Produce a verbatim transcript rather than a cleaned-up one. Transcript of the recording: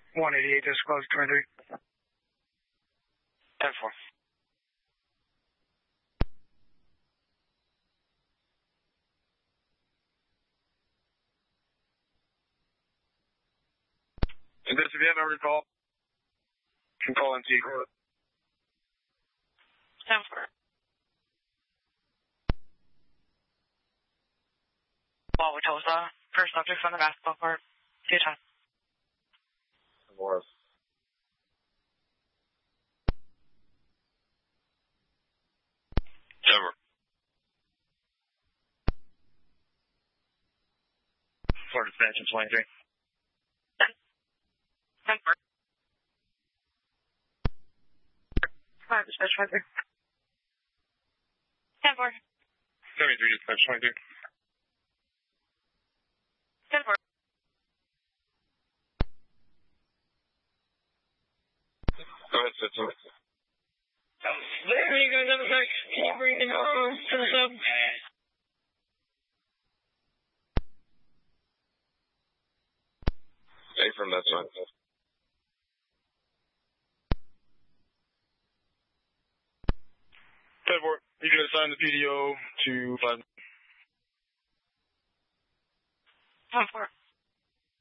one eighty-eight, disclosed twenty-three. ten four. And this, if you have a recall, you can call N T. ten four. Wauwatosa, first subject on the basketball court. Two times. Morris. Denver. Florida expansion twenty-three. ten four. five, dispatch twenty-three. ten four. seventy-three, dispatch twenty-three. ten four. Go ahead, Citizen. There you go, double check. Keep breathing on to the sub. A from that side. ten four, you can assign the P D O to five. ten four.